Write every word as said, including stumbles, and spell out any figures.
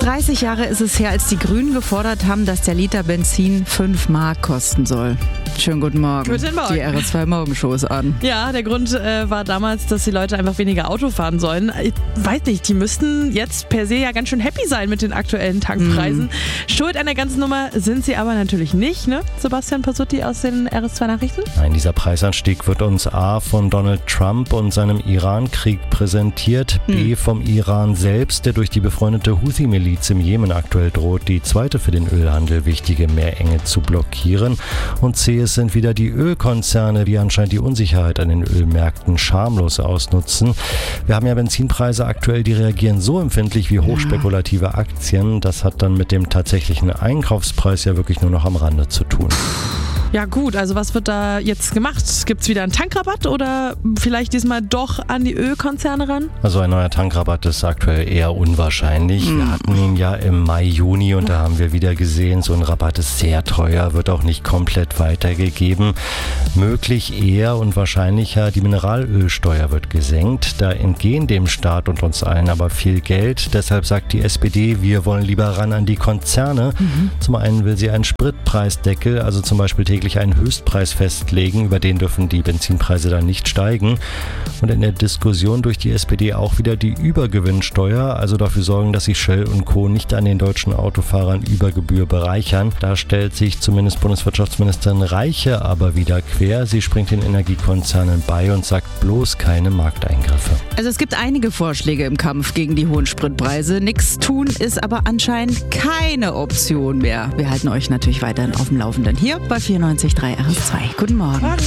dreißig Jahre ist es her, als die Grünen gefordert haben, dass der Liter Benzin fünf Mark kosten soll. Schönen guten Morgen. Guten Morgen. Die R S zwei Morgenshow ist an. Ja, der Grund äh, war damals, dass die Leute einfach weniger Auto fahren sollen. Ich weiß nicht, die müssten jetzt per se ja ganz schön happy sein mit den aktuellen Tankpreisen. Mm. Schuld an der ganzen Nummer sind sie aber natürlich nicht, ne? Sebastian Pasutti aus den R S zwei Nachrichten? Nein, dieser Preisanstieg wird uns A von Donald Trump und seinem Iran-Krieg präsentiert, mm. B vom Iran selbst, der durch die befreundete Houthi-Miliz im Jemen aktuell droht, die zweite für den Ölhandel wichtige Meerenge zu blockieren, und C, es sind wieder die Ölkonzerne, die anscheinend die Unsicherheit an den Ölmärkten schamlos ausnutzen. Wir haben ja Benzinpreise aktuell, die reagieren so empfindlich wie hochspekulative Aktien. Das hat dann mit dem tatsächlichen Einkaufspreis ja wirklich nur noch am Rande zu tun. Ja gut, also was wird da jetzt gemacht? Gibt es wieder einen Tankrabatt oder vielleicht diesmal doch an die Ölkonzerne ran? Also ein neuer Tankrabatt ist aktuell eher unwahrscheinlich. Mhm. Wir hatten ihn ja im Mai, Juni und da haben wir wieder gesehen, so ein Rabatt ist sehr teuer, wird auch nicht komplett weitergegeben. Möglich eher und wahrscheinlicher, die Mineralölsteuer wird gesenkt. Da entgehen dem Staat und uns allen aber viel Geld. Deshalb sagt die S P D, wir wollen lieber ran an die Konzerne. Mhm. Zum einen will sie einen Spritpreisdeckel, also zum Beispiel täglich einen Höchstpreis festlegen, über den dürfen die Benzinpreise dann nicht steigen. Und in der Diskussion durch die S P D auch wieder die Übergewinnsteuer, also dafür sorgen, dass sich Shell und Co. nicht an den deutschen Autofahrern über Gebühr bereichern. Da stellt sich zumindest Bundeswirtschaftsministerin Reiche aber wieder quer. Sie springt den Energiekonzernen bei und sagt bloß keine Markteingriffe. Also es gibt einige Vorschläge im Kampf gegen die hohen Spritpreise. Nichts tun ist aber anscheinend keine Option mehr. Wir halten euch natürlich weiterhin auf dem Laufenden hier bei vierundneunzig Komma drei R S zwei. Guten Morgen.